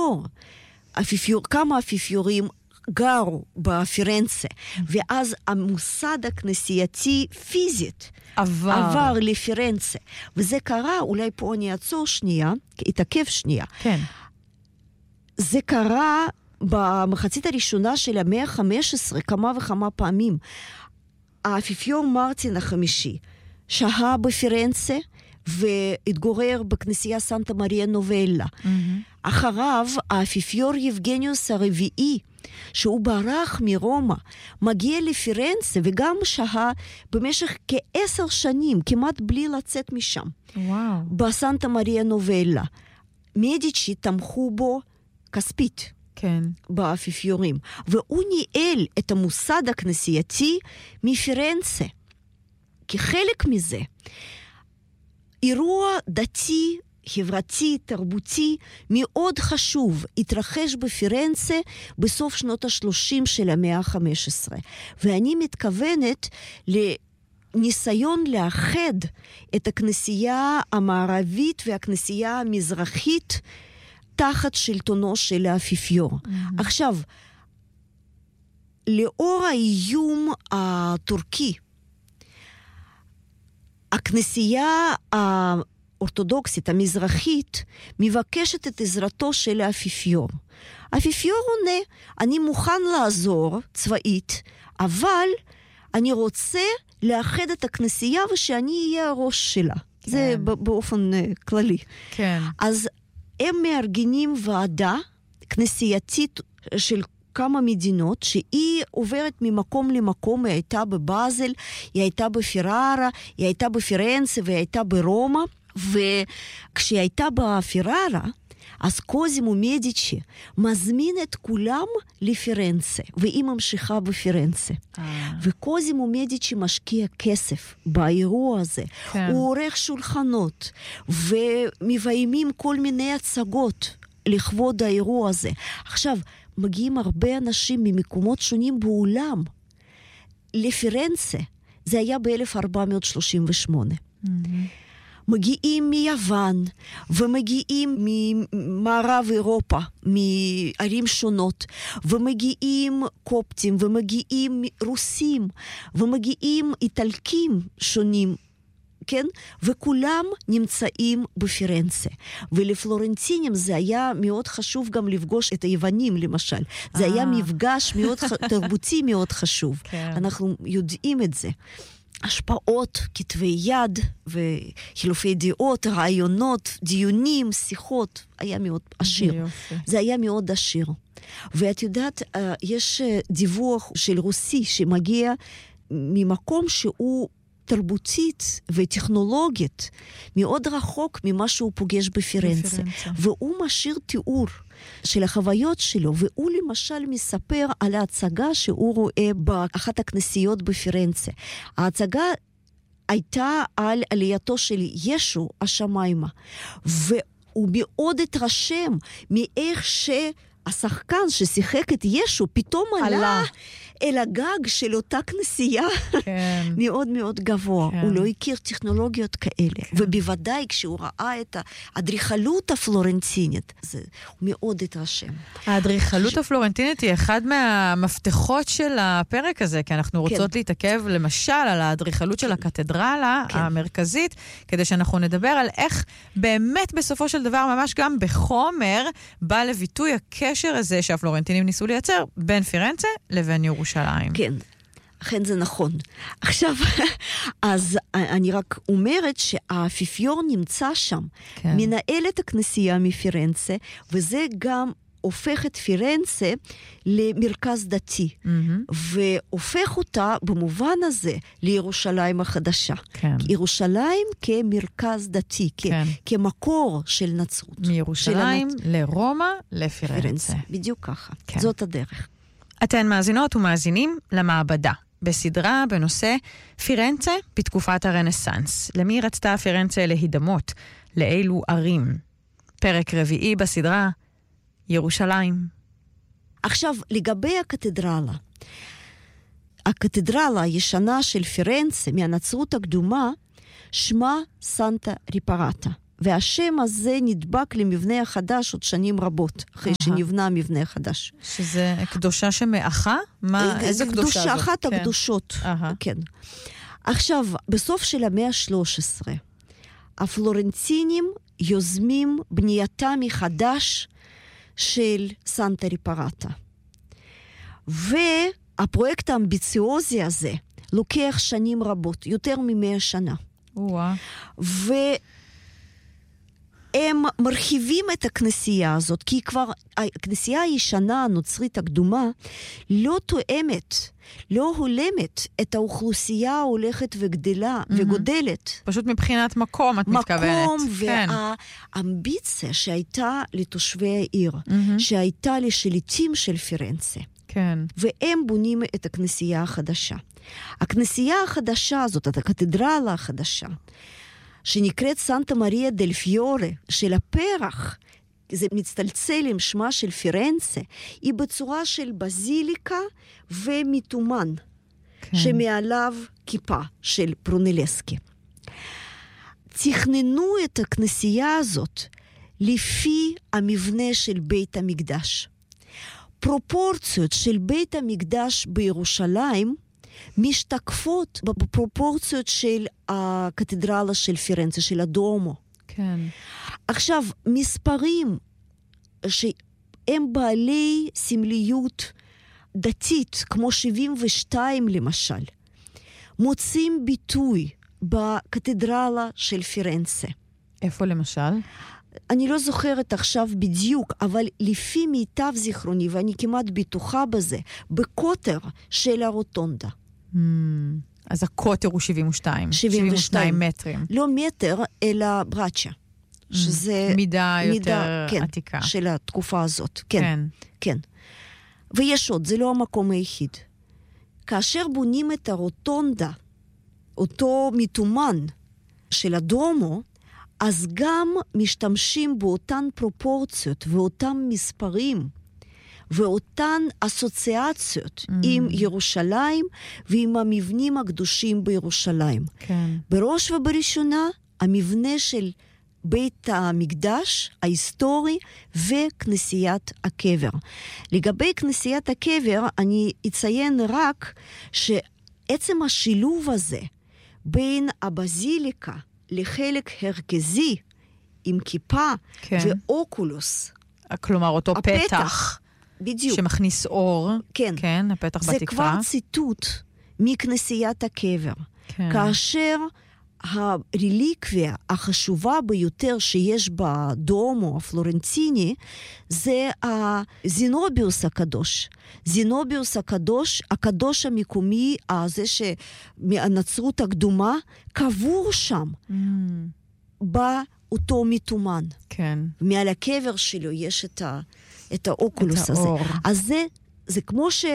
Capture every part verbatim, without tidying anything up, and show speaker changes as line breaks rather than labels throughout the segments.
האפיפיור, אפיפיור, כמה אפיפיורים גרו בפירנצה, ואז המוסד הכנסייתי פיזית
עבר.
עבר לפירנצה. וזה קרה, אולי פה אני אעצור שנייה, התעכב שנייה.
כן.
זה קרה במחצית הראשונה של המאה ה-חמש עשרה, כמה וכמה פעמים. האפיפיור מרטין החמישי שהה בפירנצה, והתגורר בכנסייה סנטה מריה נובלה. Mm-hmm. אחריו, האפיפיור יבגניוס הרביעי, שהוא ברח מרומא, מגיע לפירנצה, וגם שהה במשך כעשר שנים, כמעט בלי לצאת משם.
וואו.
בסנטה מריה נובלה. מדיצ'י תמכו בו כספית.
כן.
באפיפיורים. והוא ניהל את המוסד הכנסייתי מפירנצה. כחלק מזה, אירוע דתי, חברתי, תרבותי, מאוד חשוב, התרחש בפירנצה בסוף שנות ה-שלושים של המאה ה-חמש עשרה. ואני מתכוונת לניסיון לאחד את הכנסייה המערבית והכנסייה המזרחית תחת שלטונו של האפיפיור. Mm-hmm. עכשיו, לאור האיום הטורקי, הכנסייה האורתודוקסית, המזרחית, מבקשת את עזרתו של האפיפיור. האפיפיור עונה, אני מוכן לעזור צבאית, אבל אני רוצה לאחד את הכנסייה ושאני אהיה הראש שלה. כן. זה באופן uh, כללי. כן. אז הם מארגנים ועדה כנסייתית של כמה מדינות, שהיא עוברת ממקום למקום, היא הייתה בבאזל, היא הייתה בפיררה, היא הייתה בפירנצה והיא הייתה ברומא, וכשהיא הייתה בפיררה, אז קוזימו מדיצ'י מזמין את כולם לפירנצה, והיא ממשיכה בפירנצה. אה. וקוזימו מדיצ'י משקיע כסף באירוע הזה. כן. הוא עורך שולחנות, ומביימים כל מיני הצגות לכבוד האירוע הזה. עכשיו, מגיעים הרבה אנשים ממקומות שונים בעולם לפירנצה. זה היה ב-אלף ארבע מאות שלושים ושמונה. Mm-hmm. מגיעים מיוון, ומגיעים ממערב אירופה, מערים שונות, ומגיעים קופטים, ומגיעים רוסים, ומגיעים איטלקים שונים, כן? וכולם נמצאים בפירנצה. ולפלורנטינים זה היה מאוד חשוב גם לפגוש את היוונים, למשל. זה היה מפגש מאוד תרבותי מאוד חשוב. אנחנו יודעים את זה. השפעות, כתבי יד וחילופי דעות, רעיונות, דיונים, שיחות, היה מאוד עשיר. זה היה מאוד עשיר. ואת יודעת, יש דיווח של רוסי שמגיע ממקום שהוא תרבותית וטכנולוגית מאוד רחוק ממה שהוא פוגש בפירנצה. בפירנצה. והוא משאיר תיאור של החוויות שלו, והוא למשל מספר על ההצגה שהוא רואה באחת הכנסיות בפירנצה. ההצגה הייתה על עלייתו של ישו השמיימה, והוא מאוד התרשם מאיך שהשחקן ששיחק את ישו פתאום עלה, עלה. אל הגג של אותה כנסייה, כן. מאוד מאוד גבוה. כן. הוא לא הכיר טכנולוגיות כאלה. כן. ובוודאי כשהוא ראה את האדריכלות הפלורנטינית, זה מאוד התרשם.
האדריכלות ש... הפלורנטינית היא אחד מהמפתחות של הפרק הזה, כי אנחנו רוצות כן. להתעכב למשל על האדריכלות כן. של הקתדרלה כן. המרכזית, כדי שאנחנו נדבר על איך באמת בסופו של דבר, ממש גם בחומר, בא לביטוי הקשר הזה שהפלורנטינים ניסו לייצר בין פירנצה לבין ירושלים. ירושלים.
כן, אכן זה נכון. עכשיו, אז אני רק אומרת שהאפיפיור נמצא שם, כן. מנהל את הכנסייה מפירנצה, וזה גם הופך את פירנצה למרכז דתי, mm-hmm. והופך אותה במובן הזה לירושלים החדשה. כן. ירושלים כמרכז דתי, כן. כ- כמקור של נצרות.
מירושלים של הנצ... לרומא לפירנצה. פירנצה,
בדיוק ככה. כן. זאת הדרך.
אתן מאזינות ומאזינים למעבדה, בסדרה בנושא פירנצה בתקופת הרנסנס. למי רצתה פירנצה להידמות? לאילו ערים? פרק רביעי בסדרה, ירושלים.
עכשיו, לגבי הקתדרלה. הקתדרלה הישנה של פירנצה מהנצרות הקדומה, שמה סנטה ריפרטה. והשם הזה נדבק למבנה החדש עוד שנים רבות, אחרי שנבנה המבנה החדש.
שזה קדושה שמאחה? מה, איזה קדושה זאת?
קדושה אחת הקדושות, כן. עכשיו, בסוף של המאה ה-שלוש עשרה, הפלורנטינים יוזמים בנייתה מחדש של סנטה ריפרטה. והפרויקט האמביציוזי הזה לוקח שנים רבות, יותר ממאה שנה.
וואו.
והם מרחיבים את הכנסייה הזאת, כי כבר הכנסייה הישנה, הנוצרית הקדומה, לא תואמת, לא הולמת את האוכלוסייה ההולכת וגדלה, mm-hmm. וגודלת.
פשוט מבחינת מקום, את
מקום
מתכוונת.
מקום והאמביציה שהייתה לתושבי העיר, mm-hmm. שהייתה לשליטים של פירנצה.
כן.
והם בונים את הכנסייה החדשה. הכנסייה החדשה הזאת, את הקתדרלה החדשה, שנקראת סנטה מריה דל פיורה, של הפרח, זה מצטלצל עם שמה של פירנצה, היא בצורה של בזיליקה ומתומן, כן. שמעליו כיפה של ברונלסקי. תכננו את הכנסייה הזאת לפי המבנה של בית המקדש. פרופורציות של בית המקדש בירושלים משתקפות בפרופורציות של הקתדרלה של פירנצה, של הדומו.
כן.
עכשיו, מספרים שהם בעלי סמליות דתית, כמו שבעים ושתיים למשל, מוצאים ביטוי בקתדרלה של פירנצה.
איפה למשל?
אני לא זוכרת עכשיו בדיוק, אבל לפי מיטב זיכרוני, ואני כמעט בטוחה בזה, בקוטר של הרוטונדה.
Hmm, אז הקוטר הוא שבעים ושתיים.
שבעים ושתיים
מטרים.
לא מטר, אלא ברצ'ה. שזה
מידה יותר
מידה, כן,
עתיקה.
של התקופה הזאת. כן,
כן.
כן. ויש עוד, זה לא המקום היחיד. כאשר בונים את הרוטונדה, אותו מתומן של הדומו, אז גם משתמשים באותן פרופורציות ואותם מספרים ואותן אסוציאציות mm. עם ירושלים ועם המבנים הקדושים בירושלים.
כן.
בראש ובראשונה המבנה של בית המקדש ההיסטורי וכנסיית הקבר. לגבי כנסיית הקבר אני אציין רק שעצם השילוב הזה בין הבזיליקה לחלק הרכזי עם כיפה כן. ואוקולוס.
כלומר, אותו
הפתח,
פתח.
בדיוק.
שמכניס אור.
כן.
כן, הפתח
זה
בתקרה.
זה כבר ציטוט מכנסיית הקבר. כן. כאשר הרליקוויה החשובה ביותר שיש בדומו הפלורנטיני, זה הזינוביוס הקדוש. זינוביוס הקדוש, הקדוש המקומי, הזה שמהנצרות הקדומה, קבור שם, mm. באותו מתומן.
כן.
מעל הקבר שלו יש את, ה, את האוקולוס הזה.
האור.
אז זה, זה כמו ש...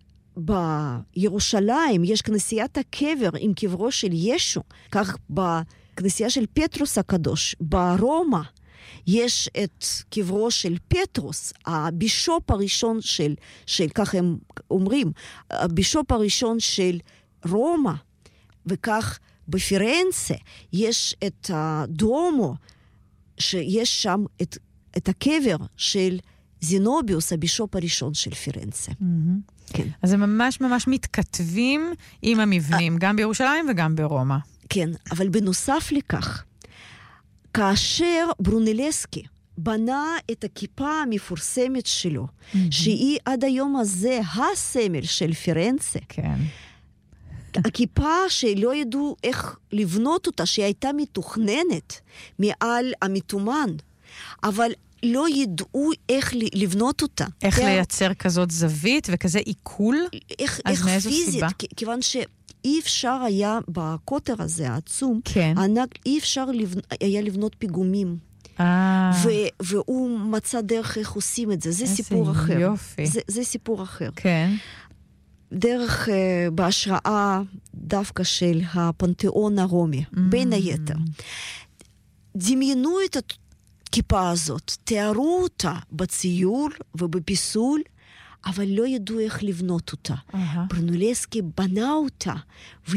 בירושלים יש כנסיית הקבר עם קברו של ישו, כך בכנסייה של פטרוס הקדוש, ברומא יש את קברו של פטרוס, הבישופ הראשון של, של כך הם אומרים, הבישופ הראשון של רומא, וכך בפירנצה יש את הדומו, שיש שם את, את הקבר של זינוביוס, הבישופ הראשון של פירנצה.
Mm-hmm.
כן.
אז הם ממש ממש מתכתבים עם המבנים, גם בירושלים וגם ברומא.
כן, אבל בנוסף לכך, כאשר ברונלסקי בנה את הכיפה המפורסמת שלו, mm-hmm. שהיא עד היום הזה הסמל של פירנצה,
כן.
הכיפה שלא ידעו איך לבנות אותה, שהיא הייתה מתוכננת מעל המתומן, אבל לא ידעו איך לבנות אותה.
איך לייצר כזאת זווית וכזה עיכול?
איך, איך פיזית, כיוון שאי אפשר היה בקוטר הזה העצום,
כן.
הענק, אי אפשר לבנ... היה לבנות פיגומים.
אה.
ו- והוא מצא דרך איך עושים את זה. זה סיפור אחר.
יופי.
זה, זה סיפור אחר.
כן.
דרך uh, בהשראה דווקא של הפנתיאון הרומי, mm. בין היתר. דמיינו את הכיפה הזאת, תיארו אותה בציור ובפיסול, אבל לא ידעו איך לבנות אותה. Uh-huh. ברונלסקי בנה אותה, והיא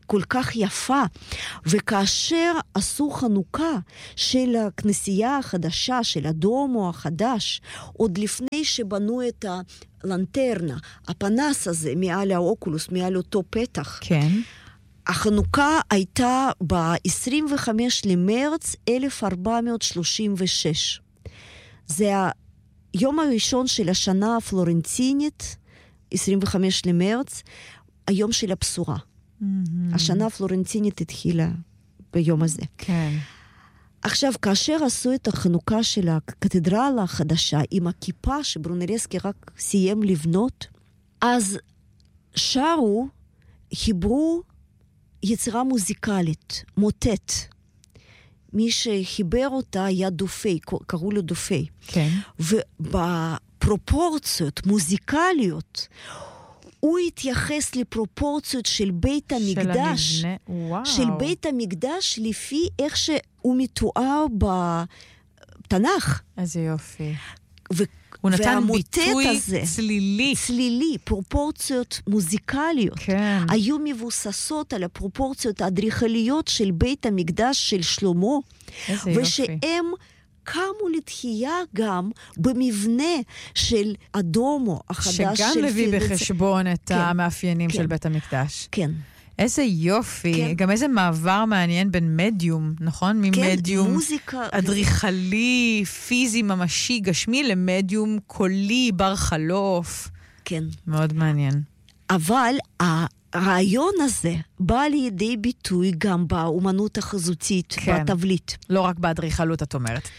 כל כך יפה. וכאשר עשו חנוכה של הכנסייה החדשה, של הדומו החדש, עוד לפני שבנו את הלנטרנה, הפנס הזה מעל האוקולוס, מעל אותו פתח.
כן.
החנוכה הייתה ב-עשרים וחמישה למרץ אלף ארבע מאות שלושים ושש. זה היום הראשון של השנה הפלורנטינית, עשרים וחמישה למרץ, היום של הבשורה. Mm-hmm. השנה הפלורנטינית התחילה ביום הזה.
כן.
עכשיו, כאשר עשו את החנוכה של הקתדרלה החדשה, עם הכיפה שברונלסקי רק סיים לבנות, אז שרו, חיברו יצירה מוזיקלית, מוטט. מי שחיבר אותה היה דופי, קראו לו דופי.
כן.
ובפרופורציות מוזיקליות, הוא התייחס לפרופורציות של בית המקדש.
של המבנה, וואו.
של בית המקדש לפי איך שהוא מתואר בתנ"ך.
איזה יופי.
ו-
הוא נתן ביטוי
הזה,
צלילי.
צלילי, פרופורציות מוזיקליות.
כן.
היו מבוססות על הפרופורציות האדריכליות של בית המקדש של שלמה.
איזה יופי.
ושהם קמו לתחייה גם במבנה של הדומו החדש של
שגם מביא בחשבון את
כן,
המאפיינים
כן.
של בית המקדש.
כן.
איזה יופי,
כן.
גם איזה מעבר מעניין בין מדיום, נכון? ממדיום
כן, מוזיקה.
אדריכלי, פיזי, ממשי, גשמי, למדיום קולי, בר חלוף.
כן.
מאוד מעניין.
אבל הרעיון הזה בא לידי ביטוי גם באומנות החזותית,
כן.
בתבליט.
לא רק באדריכלות, את אומרת.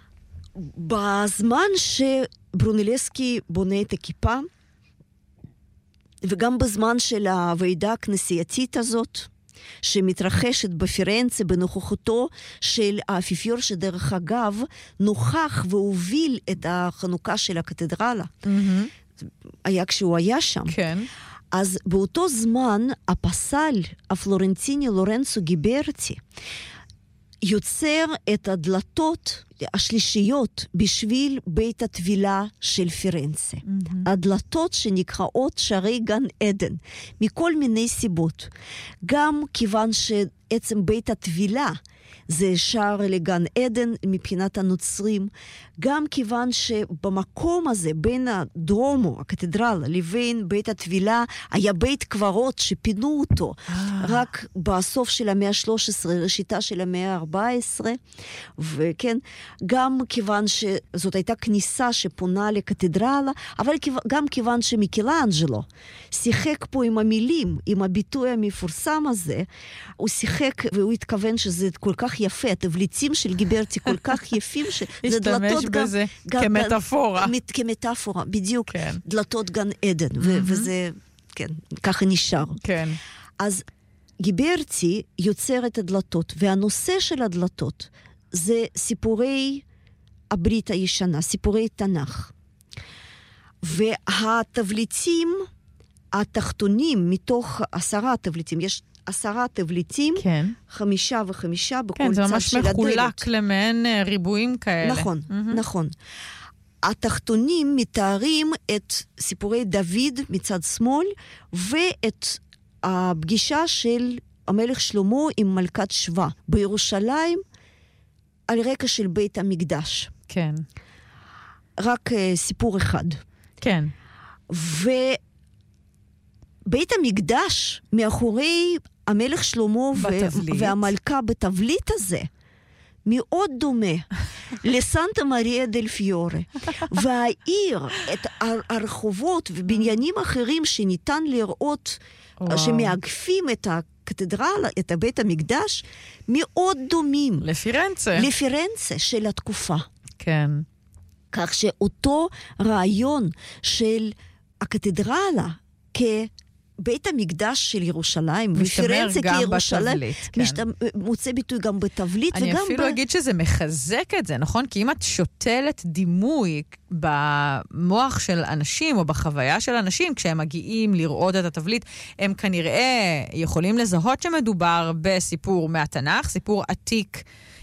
בזמן שברונלסקי בונה את הכיפה, וגם בזמן של הוועידה הכנסייתית הזאת, שמתרחשת בפירנצה בנוכחותו של האפיפיור, שדרך אגב נוכח והוביל את החנוכה של הקתדרלה.
Mm-hmm.
היה כשהוא היה שם.
כן.
אז באותו זמן הפסל הפלורנטיני לורנצו גיברטי יוצר את הדלתות השלישיות בשביל בית הטבילה של פירנצה. Mm-hmm. הדלתות שנקראות שערי גן עדן, מכל מיני סיבות. גם כיוון שעצם בית הטבילה זה שער לגן עדן מבחינת הנוצרים, גם כיוון שבמקום הזה, בין הדרומו, הקתדרלה, לבין בית הטבילה, היה בית קברות שפינו אותו, רק בסוף של המאה ה-שלוש עשרה, ראשיתה של המאה ה-ארבע עשרה, וכן, גם כיוון שזאת הייתה כניסה שפונה לקתדרלה, אבל גם כיוון שמיקלאנג'לו שיחק פה עם המילים, עם הביטוי המפורסם הזה, הוא שיחק והוא התכוון שזה כל כך יפה, התבליטים של גיברטי כל כך יפים, שזה דלתות גם...
בזה כמטאפורה.
כמטאפורה, בדיוק.
כן.
דלתות גן עדן, וזה, כן, ככה נשאר.
כן.
אז גיברטי יוצר את הדלתות, והנושא של הדלתות זה סיפורי הברית הישנה, סיפורי תנ"ך. והתבליטים התחתונים, מתוך עשרה תבליטים, יש עשרה תבליטים, כן. חמישה וחמישה בכל
כן,
צד של הדלת.
כן, זה ממש מחולק למעין ריבועים כאלה.
נכון, mm-hmm. נכון. התחתונים מתארים את סיפורי דוד מצד שמאל, ואת הפגישה של המלך שלמה עם מלכת שבא בירושלים, על רקע של בית המקדש.
כן.
רק uh, סיפור אחד.
כן.
ובית המקדש, מאחורי המלך שלמה ו- והמלכה בתבליט הזה, מאוד דומה לסנטה מריה דל פיורה. והעיר, את הרחובות ובניינים אחרים שניתן לראות, וואו. שמאגפים את הקתדרלה, את בית המקדש, מאוד דומים.
לפירנצה.
לפירנצה של התקופה.
כן.
כך שאותו רעיון של הקתדרלה כבית המקדש של ירושלים, ופירנצה כירושלים,
כן.
משת... מוצא ביטוי גם בתבליט.
אני
וגם
אפילו
ב...
אגיד שזה מחזק את זה, נכון? כי אם את שותלת דימוי במוח של אנשים, או בחוויה של אנשים, כשהם מגיעים לראות את התבליט, הם כנראה יכולים לזהות שמדובר בסיפור מהתנ"ך, סיפור עתיק,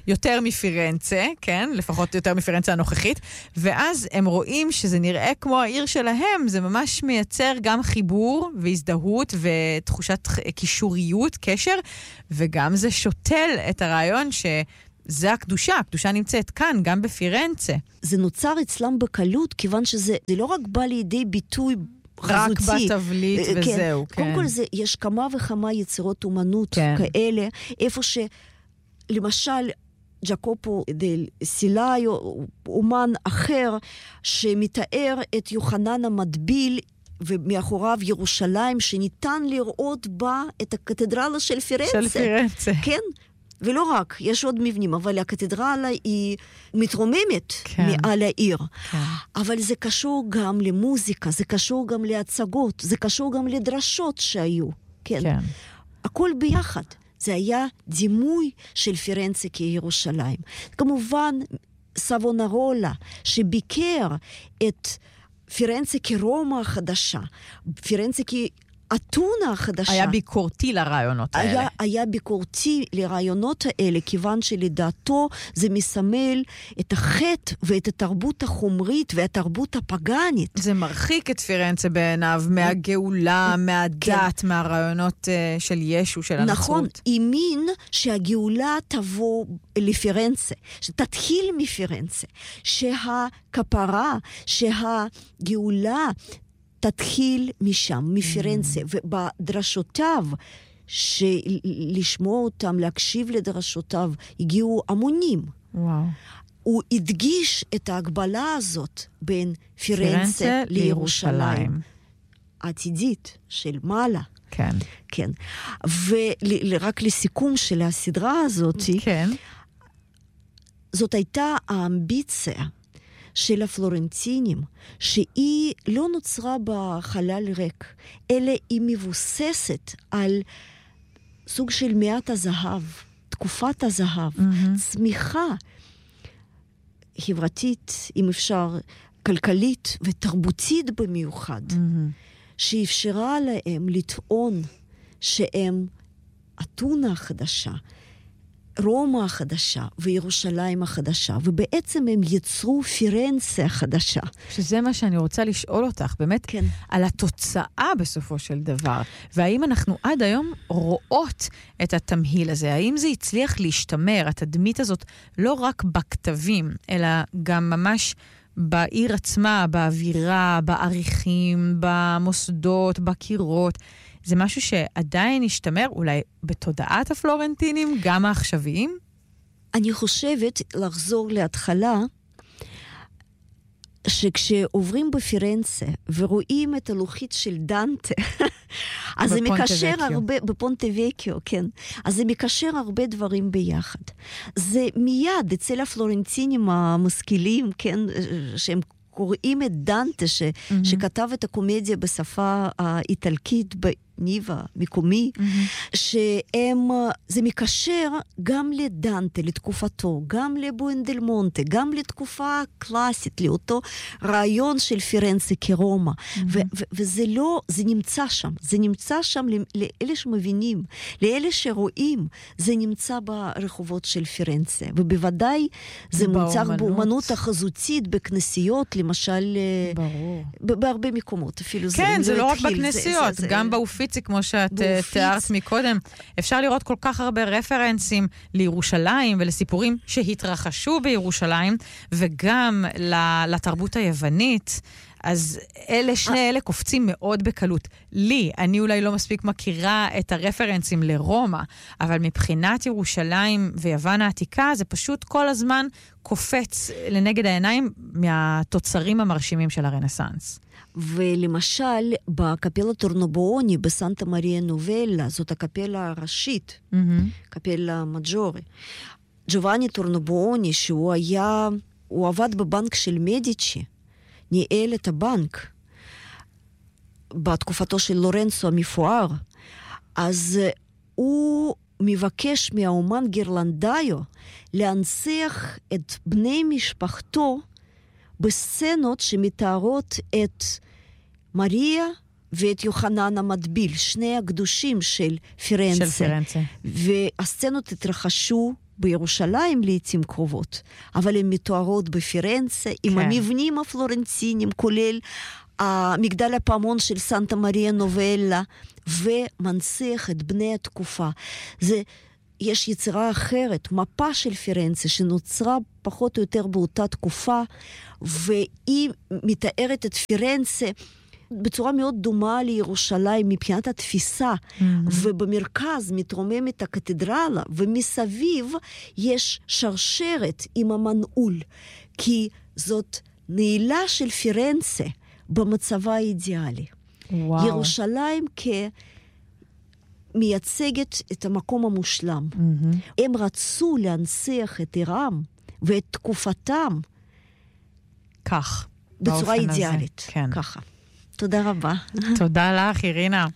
יותר מפירנצה, כן? לפחות יותר מפירנצה הנוכחית, ואז הם רואים שזה נראה כמו העיר שלהם, זה ממש מייצר גם חיבור והזדהות ותחושת קישוריות, קשר, וגם זה שותל את הרעיון ש... זה הקדושה, הקדושה נמצאת כאן, גם בפירנצה.
זה נוצר אצלם בקלות, כיוון שזה לא רק בא לידי ביטוי
רק
חזותי.
בתבליט
כן.
וזהו, כן.
קודם כל זה, יש כמה וכמה יצירות אומנות
כן.
כאלה, איפה שלמשל, ג'קופו דל סילאיו, אומן אחר, שמתאר את יוחנן המטביל, ומאחוריו ירושלים, שניתן לראות בה את הקתדרלה של פירנצה.
של פירנצה.
כן. ולא רק, יש עוד מבנים, אבל הקתדרלה היא מתרוממת כן. מעל העיר. כן. אבל זה קשור גם למוזיקה, זה קשור גם להצגות, זה קשור גם לדרשות שהיו. כן. כן. הכל ביחד. זה היה דימוי של פירנצה כירושלים. כמובן, סבונרולה, שביקר את פירנצה כרומא החדשה, פירנצה כ... אתונה החדשה.
היה ביקורתי לרעיונות האלה.
היה, היה ביקורתי לרעיונות האלה, כיוון שלדעתו זה מסמל את החטא ואת התרבות החומרית והתרבות הפגנית.
זה מרחיק את פירנצה בעיניו מהגאולה, מהדת, כן. מהרעיונות uh, של ישו, של הנצרות.
נכון, האמין שהגאולה תבוא לפירנצה, שתתחיל מפירנצה, שהכפרה, שהגאולה תתחיל משם, מפירנצה, ובדרשותיו, שלשמוע אותם, להקשיב לדרשותיו, הגיעו המונים.
וואו.
הוא הדגיש את ההגבלה הזאת בין פירנצה לירושלים. העתידית של מעלה.
כן.
כן. ורק לסיכום של הסדרה הזאת,
כן.
זאת הייתה האמביציה של הפלורנטינים, שהיא לא נוצרה בחלל ריק, אלא היא מבוססת על סוג של מאת הזהב, תקופת הזהב, mm-hmm. צמיחה חברתית, אם אפשר, כלכלית ותרבותית במיוחד, mm-hmm. שאפשרה להם לטעון שהם אתונה החדשה, רומא החדשה וירושלים החדשה, ובעצם הם יצרו פירנצה החדשה.
שזה מה שאני רוצה לשאול אותך, באמת, כן. על התוצאה בסופו של דבר. והאם אנחנו עד היום רואות את התמהיל הזה? האם זה הצליח להשתמר, התדמית הזאת, לא רק בכתבים, אלא גם ממש בעיר עצמה, באווירה, בעריכים, במוסדות, בקירות? זה משהו שעדיין ישתמר, אולי בתודעת הפלורנטינים, גם העכשוויים?
אני חושבת לחזור להתחלה, שכשעוברים בפירנצה ורואים את הלוחית של דנטה, אז זה מקשר הרבה, בפונטווקיו, כן. אז זה מקשר הרבה דברים ביחד. זה מיד אצל הפלורנטינים המשכילים, כן, שהם קוראים את דנטה, ש, mm-hmm. שכתב את הקומדיה בשפה האיטלקית בניבה, מקומי, mm-hmm. שהם, זה מקשר גם לדנטה, לתקופתו, גם לבואנדלמונטה, גם לתקופה הקלאסית, לאותו רעיון של פירנצה כרומא. Mm-hmm. ו- ו- וזה לא, זה נמצא שם. זה נמצא שם לאלה שמבינים, לאלה שרואים, זה נמצא ברחובות של פירנצה. ובוודאי זה מוצג באומנות החזותית, בכנסיות, למשל, ברור. בהרבה מקומות, אפילו
כן,
זה,
זה
לא
לא
התחיל,
רק בכנסיות, זה, זה, גם באופיצי, כמו שאת באופיץ. תיארת מקודם, אפשר לראות כל כך הרבה רפרנסים לירושלים ולסיפורים שהתרחשו בירושלים, וגם לתרבות היוונית. אז אלה, שני אלה קופצים מאוד בקלות. לי, אני אולי לא מספיק מכירה את הרפרנסים לרומא, אבל מבחינת ירושלים ויוון העתיקה, זה פשוט כל הזמן קופץ לנגד העיניים מהתוצרים המרשימים של הרנסנס.
ולמשל, בקפלה טורנובוני בסנטה מריה נובלה, זאת הקפלה הראשית, mm-hmm. קפלה מג'ורי. ג'ובאני טורנובוני, שהוא היה, הוא עבד בבנק של מדיצ'י, ניהל את הבנק בתקופתו של לורנצו המפואר, אז הוא מבקש מהאומן גירלנדאיו להנציח את בני משפחתו בסצנות שמתארות את מריה ואת יוחנן המטביל, שני הקדושים של פירנצה.
של פירנצה.
והסצנות התרחשו בירושלים לעתים קרובות, אבל הן מתוארות בפירנצה, כן. עם המבנים הפלורנטינים, כולל מגדל הפעמון של סנטה מריה נובלה, ומנציח את בני התקופה. זה, יש יצירה אחרת, מפה של פירנצה, שנוצרה פחות או יותר באותה תקופה, והיא מתארת את פירנצה בצורה מאוד דומה לירושלים מבחינת התפיסה, mm-hmm. ובמרכז מתרוממת הקתדרלה, ומסביב יש שרשרת עם המנעול, כי זאת נעילה של פירנצה במצבה האידיאלי. וואו. ירושלים כמייצגת את המקום המושלם. Mm-hmm. הם רצו להנציח את עירם ואת תקופתם
כך,
בצורה אידיאלית. כן. ככה. תודה רבה.
תודה לך, אירינה.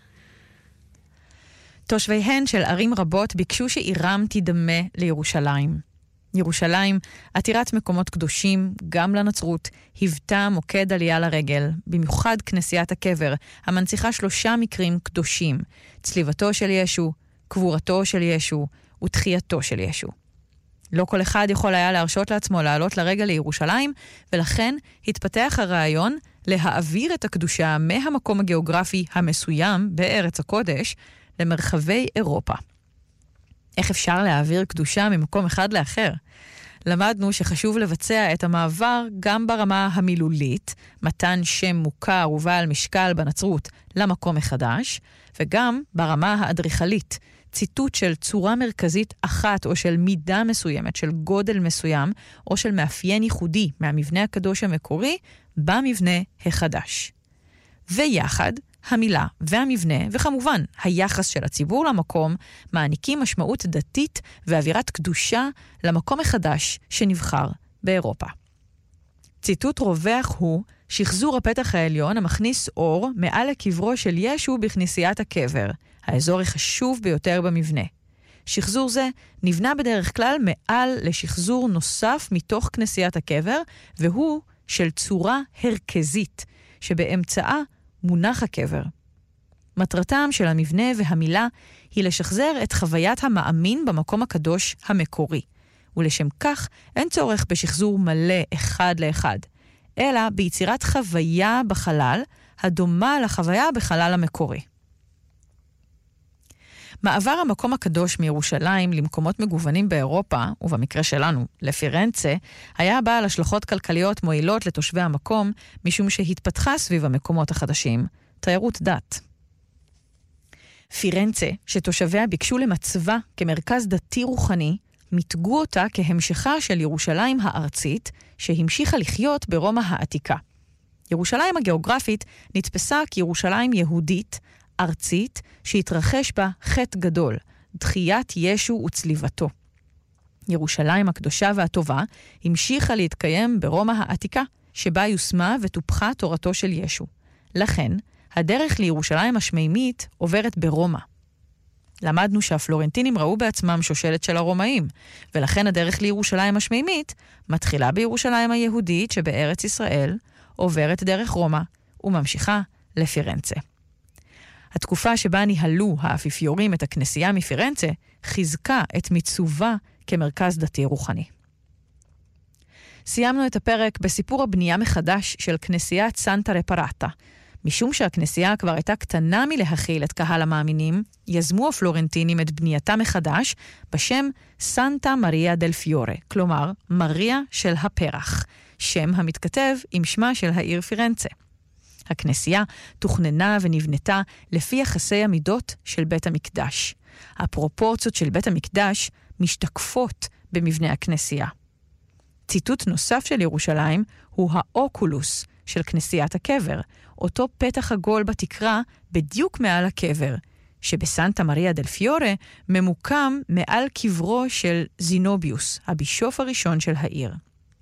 תושביהן של ערים רבות ביקשו שעירם תדמה לירושלים. ירושלים, עתירת מקומות קדושים, גם לנצרות, היוותה מוקד עלייה לרגל, במיוחד כנסיית הקבר, המנציחה שלושה מקרים קדושים, צליבתו של ישו, קבורתו של ישו ותחייתו של ישו. לא כל אחד יכול היה להרשות לעצמו לעלות לרגל לירושלים, ולכן התפתח הרעיון להעביר את הקדושה מהמקום הגיאוגרפי המסוים בארץ הקודש למרחבי אירופה. איך אפשר להעביר קדושה ממקום אחד לאחר? למדנו שחשוב לבצע את המעבר גם ברמה המילולית, מתן שם מוכר ובעל משקל בנצרות למקום מחדש, וגם ברמה האדריכלית, ציטוט של צורה מרכזית אחת או של מידה מסוימת, של גודל מסוים, או של מאפיין ייחודי מהמבנה הקדוש המקורי במבנה החדש. ויחד, המילה והמבנה, וכמובן היחס של הציבור למקום, מעניקים משמעות דתית ואווירת קדושה למקום החדש שנבחר באירופה. ציטוט רווח הוא שחזור הפתח העליון המכניס אור מעל לקברו של ישו בכנסיית הקבר, האזור החשוב ביותר במבנה. שחזור זה נבנה בדרך כלל מעל לשחזור נוסף מתוך כנסיית הקבר, והוא של צורה הרכזית, שבאמצעה מונח הקבר. מטרתם של המבנה והמילה היא לשחזר את חוויית המאמין במקום הקדוש המקורי, ולשם כך אין צורך בשחזור מלא אחד לאחד, אלא ביצירת חוויה בחלל הדומה לחוויה בחלל המקורי. מעבר המקום הקדוש מירושלים למקומות מגוונים באירופה, ובמקרה שלנו, לפירנצה, היה בעל השלכות כלכליות מועילות לתושבי המקום, משום שהתפתחה סביב המקומות החדשים, תיירות דת. פירנצה, שתושביה ביקשו למצבה כמרכז דתי רוחני, מתגו אותה כהמשכה של ירושלים הארצית, שהמשיכה לחיות ברומא העתיקה. ירושלים הגיאוגרפית נתפסה כירושלים יהודית, ארצית, שהתרחש בה חטא גדול, דחיית ישו וצליבתו. ירושלים הקדושה והטובה המשיכה להתקיים ברומא העתיקה, שבה יושמה וטופחה תורתו של ישו. לכן, הדרך לירושלים השמימית עוברת ברומא. למדנו שהפלורנטינים ראו בעצמם שושלת של הרומאים, ולכן הדרך לירושלים השמימית מתחילה בירושלים היהודית שבארץ ישראל, עוברת דרך רומא וממשיכה לפירנצה. התקופה שבה ניהלו האפיפיורים את הכנסייה מפירנצה חיזקה את מיצובה כמרכז דתי רוחני. סיימנו את הפרק בסיפור הבנייה מחדש של כנסיית סנטה רפרטה. משום שהכנסייה כבר הייתה קטנה מלהכיל את קהל המאמינים, יזמו הפלורנטינים את בנייתה מחדש בשם סנטה מריה דל פיורה, כלומר מריה של הפרח, שם המתכתב עם שמה של העיר פירנצה. הכנסייה תוכננה ונבנתה לפי יחסי המידות של בית המקדש. הפרופורציות של בית המקדש משתקפות במבנה הכנסייה. ציטוט נוסף של ירושלים הוא האוקולוס של כנסיית הקבר, אותו פתח עגול בתקרה בדיוק מעל הקבר, שבסנטה מריה דל פיורה ממוקם מעל קברו של זינוביוס, הבישוף הראשון של העיר.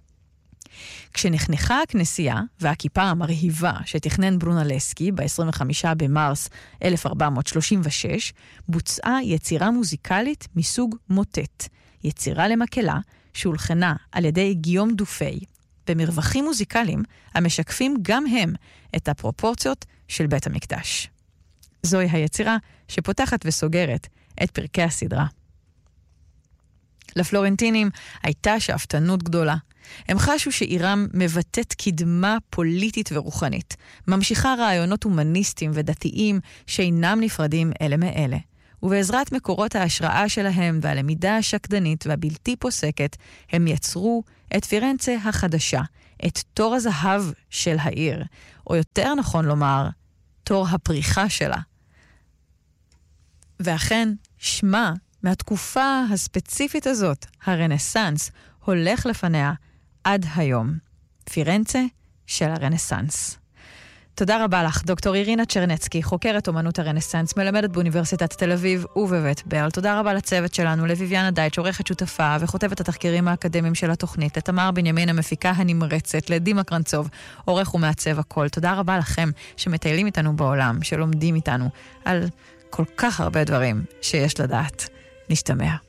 כשנחנכה הכנסייה והכיפה המרהיבה שתכנן ברונלסקי ב-עשרים וחמישה במרס אלף ארבע מאות שלושים ושש, בוצעה יצירה מוזיקלית מסוג מוטט, יצירה למקהלה שהולחנה על ידי גיום דופי, במרווחים מוזיקליים המשקפים גם הם את הפרופורציות של בית המקדש. זוהי היצירה שפותחת וסוגרת את פרקי הסדרה. לפלורנטינים הייתה שאפתנות גדולה. הם חשו שעירם מבטאת קדמה פוליטית ורוחנית, ממשיכה רעיונות הומניסטיים ודתיים שאינם נפרדים אלה מאלה. ובעזרת מקורות ההשראה שלהם והלמידה השקדנית והבלתי פוסקת, הם יצרו את פירנצה החדשה, את תור הזהב של העיר, או יותר נכון לומר, תור הפריחה שלה. ואכן, שמה מהתקופה הספציפית הזאת, הרנסנס, הולך לפניה עד היום. פירנצה של הרנסנס. תודה רבה לך, דוקטור אירינה צ'רנצקי, חוקרת אומנות הרנסנס, מלמדת באוניברסיטת תל אביב ובבית ברל. תודה רבה לצוות שלנו, לויביאנה דייטש, עורכת שותפה וכותבת התחקירים האקדמיים של התוכנית, לתמר בנימין המפיקה הנמרצת, לדימה קרנצוב, עורך ומעצב הכל. תודה רבה לכם שמטיילים איתנו בעולם, שלומדים איתנו על כל כך הרבה דברים שיש לדעת. נשתמע.